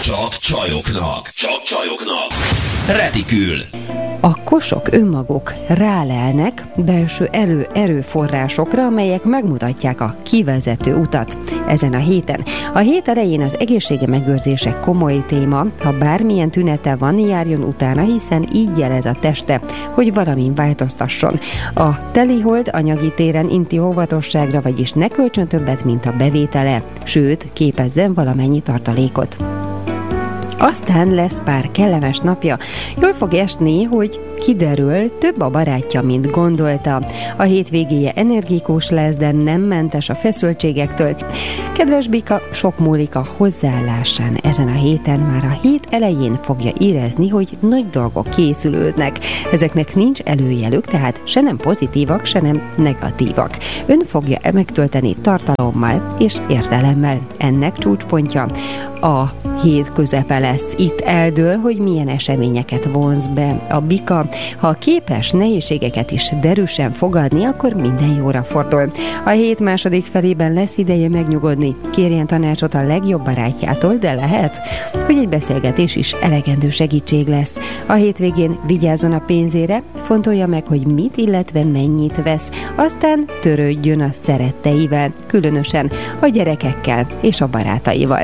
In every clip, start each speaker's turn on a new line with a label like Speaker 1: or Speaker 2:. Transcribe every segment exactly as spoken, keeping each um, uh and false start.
Speaker 1: Csak csajoknak. Csak csajoknak. Retikül.
Speaker 2: A kosok önmaguk rálelnek belső elő erőforrásokra, amelyek megmutatják a kivezető utat ezen a héten. A hét elején az egészsége megőrzése komoly téma, ha bármilyen tünete van, járjon utána, hiszen így jelez a teste, hogy valamin változtasson. A telihold anyagi téren inti óvatosságra, vagyis ne költsön többet, mint a bevétele, sőt, képezzen valamennyi tartalékot. Aztán lesz pár kellemes napja. Jól fog esni, hogy kiderül, több a barátja, mint gondolta. A hétvégéje energikus lesz, de nem mentes a feszültségektől. Kedves Bika, sok múlik a hozzáállásán. Ezen a héten már a hét elején fogja érezni, hogy nagy dolgok készülődnek. Ezeknek nincs előjelük, tehát se nem pozitívak, se nem negatívak. Ön fogja megtölteni tartalommal és értelemmel. Ennek csúcspontja a hét közepe lesz. Itt eldől, hogy milyen eseményeket vonz be a Bika. Ha képes nehézségeket is derűsen fogadni, akkor minden jóra fordul. A hét második felében lesz ideje megnyugodni. Kérjen tanácsot a legjobb barátjától, de lehet, hogy egy beszélgetés is elegendő segítség lesz. A hétvégén vigyázzon a pénzére, fontolja meg, hogy mit, illetve mennyit vesz, aztán törődjön a szeretteivel, különösen a gyerekekkel és a barátaival.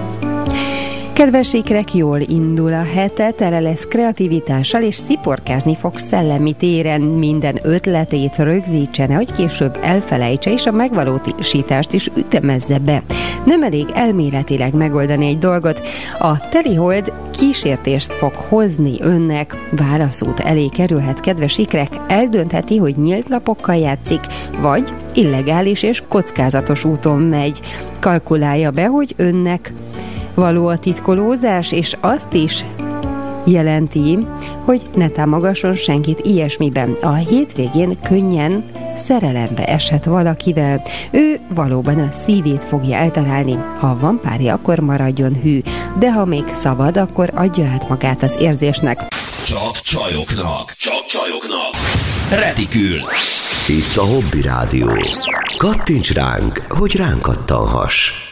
Speaker 2: Kedves ikrek, jól indul a hete, tele lesz kreativitással, és sziporkázni fog szellemi téren. Minden ötletét rögzítsen, hogy később elfelejtse, és a megvalósítást is ütemezze be. Nem elég elméletileg megoldani egy dolgot. A telihold kísértést fog hozni önnek. Válaszút elé kerülhet, kedves ikrek, eldöntheti, hogy nyílt lapokkal játszik, vagy illegális és kockázatos úton megy. Kalkulálja be, hogy önnek való a titkolózás, és azt is jelenti, hogy ne támogasson senkit ilyesmiben. A hétvégén könnyen szerelembe eshet valakivel. Ő valóban a szívét fogja eltalálni. Ha van párja, akkor maradjon hű, de ha még szabad, akkor adja át magát az érzésnek.
Speaker 1: Csak csajoknak. Csak csajoknak. Retikül.
Speaker 3: Itt a Hobby Rádió. Kattints ránk, hogy ránk kattanhass.